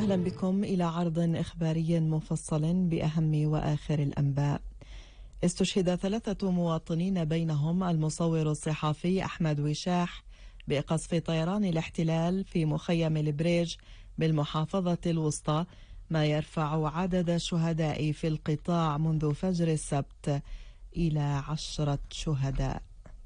أهلا بكم إلى عرض إخباري مفصل بأهم وآخر الأنباء. استشهد 3 مواطنين بينهم المصور الصحفي أحمد وشاح بقصف طيران الاحتلال في مخيم البريج بالمحافظة الوسطى، ما يرفع عدد الشهداء في القطاع منذ فجر السبت إلى 10 شهداء.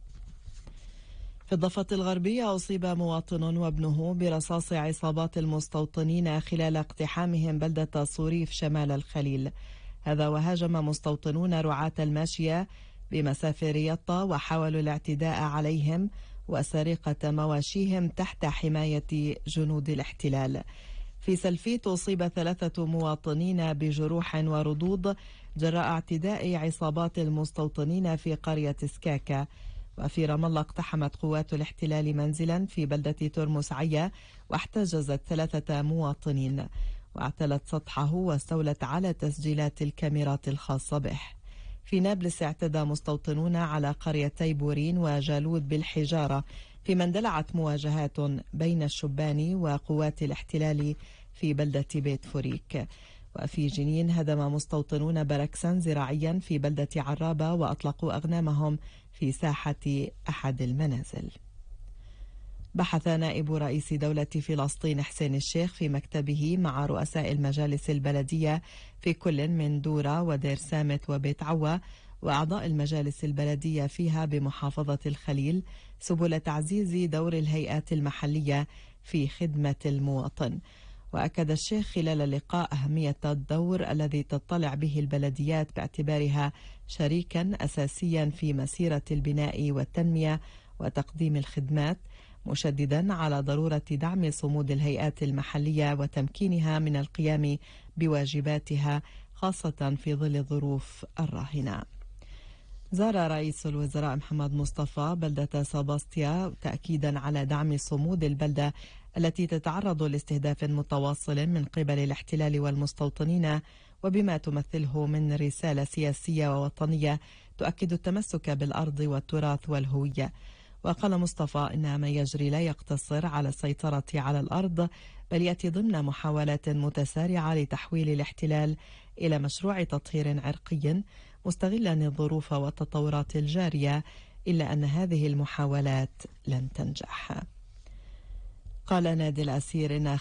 في الضفة الغربية أصيب مواطن وابنه برصاص عصابات المستوطنين خلال اقتحامهم بلدة صوريف شمال الخليل. هذا وهاجم مستوطنون رعاة الماشية بمسافر يطا وحاولوا الاعتداء عليهم وسرقة مواشيهم تحت حماية جنود الاحتلال. في سلفيت أصيب 3 مواطنين بجروح وردود جراء اعتداء عصابات المستوطنين في قرية سكاكا. وفي رام الله اقتحمت قوات الاحتلال منزلا في بلدة ترمس عيا واحتجزت 3 مواطنين واعتلت سطحه واستولت على تسجيلات الكاميرات الخاصة به. في نابلس اعتدى مستوطنون على قريتي بورين وجالود بالحجارة، فيما اندلعت مواجهات بين الشبان وقوات الاحتلال في بلدة بيت فوريك. وفي جنين هدم مستوطنون بركسا زراعيا في بلدة عرابة وأطلقوا أغنامهم في ساحة أحد المنازل. بحث نائب رئيس دولة فلسطين حسين الشيخ في مكتبه مع رؤساء المجالس البلدية في كل من دورة ودير سامت وبيت عوا وأعضاء المجالس البلدية فيها بمحافظة الخليل سبل تعزيز دور الهيئات المحلية في خدمة المواطن. وأكد الشيخ خلال اللقاء أهمية الدور الذي تطلع به البلديات باعتبارها شريكا أساسيا في مسيرة البناء والتنمية وتقديم الخدمات، مشددا على ضرورة دعم صمود الهيئات المحلية وتمكينها من القيام بواجباتها خاصة في ظل الظروف الراهنة. زار رئيس الوزراء محمد مصطفى بلدة ساباستيا تأكيدا على دعم صمود البلدة التي تتعرض لاستهداف متواصل من قبل الاحتلال والمستوطنين، وبما تمثله من رسالة سياسية ووطنية تؤكد التمسك بالأرض والتراث والهوية. وقال مصطفى إن ما يجري لا يقتصر على السيطرة على الأرض، بل يأتي ضمن محاولات متسارعة لتحويل الاحتلال إلى مشروع تطهير عرقي مستغلا الظروف والتطورات الجارية، إلا أن هذه المحاولات لن تنجح. قال نادي الأسير إن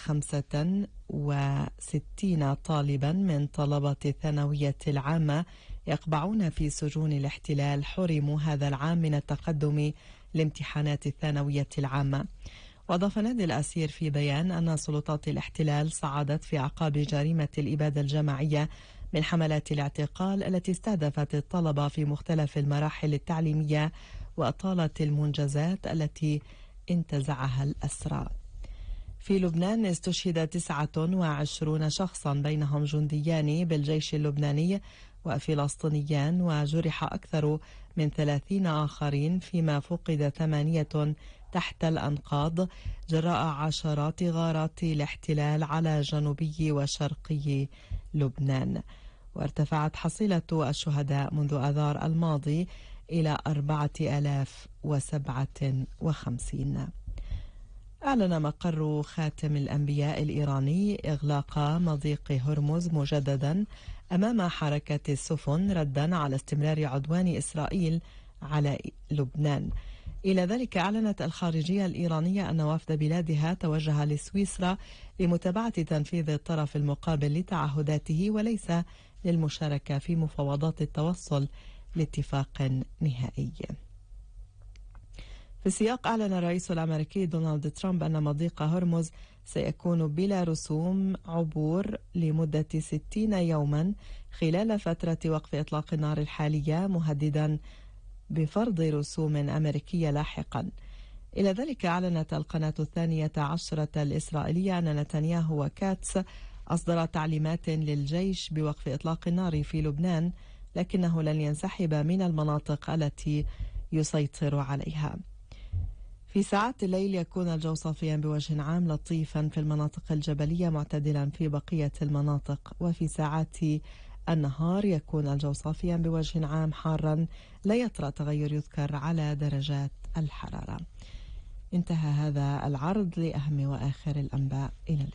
65 طالبا من طلبة الثانوية العامة يقبعون في سجون الاحتلال حرموا هذا العام من التقدم لامتحانات الثانوية العامة. وأضاف نادي الأسير في بيان أن سلطات الاحتلال صعدت في أعقاب جريمة الإبادة الجماعية من حملات الاعتقال التي استهدفت الطلبة في مختلف المراحل التعليمية وأطالت المنجزات التي انتزعها الأسرى. في لبنان استشهد 29 شخصا بينهم جنديان بالجيش اللبناني وفلسطينيان، وجرح أكثر من 30 آخرين، فيما فقد 8 تحت الأنقاض جراء عشرات غارات الاحتلال على جنوبي وشرقي لبنان. وارتفعت حصيلة الشهداء منذ آذار الماضي إلى 4057. أعلن مقر خاتم الأنبياء الإيراني إغلاق مضيق هرمز مجددا أمام حركة السفن ردا على استمرار عدوان إسرائيل على لبنان. إلى ذلك أعلنت الخارجية الإيرانية أن وفد بلادها توجه لسويسرا لمتابعة تنفيذ الطرف المقابل لتعهداته وليس للمشاركة في مفاوضات التوصل لاتفاق نهائي. في السياق أعلن الرئيس الأمريكي دونالد ترامب أن مضيق هرمز سيكون بلا رسوم عبور لمدة 60 يوما خلال فترة وقف إطلاق النار الحالية، مهددا بفرض رسوم أمريكية لاحقا. إلى ذلك أعلنت القناة 12 الإسرائيلية أن نتنياهو وكاتس أصدر تعليمات للجيش بوقف إطلاق النار في لبنان، لكنه لن ينسحب من المناطق التي يسيطر عليها. في ساعات الليل يكون الجو صافيا بوجه عام لطيفا في المناطق الجبلية، معتدلا في بقية المناطق. وفي ساعات النهار يكون الجو صافيا بوجه عام حارا لا يطرأ تغير يذكر على درجات الحرارة. انتهى هذا العرض لأهم وآخر الأنباء. إلى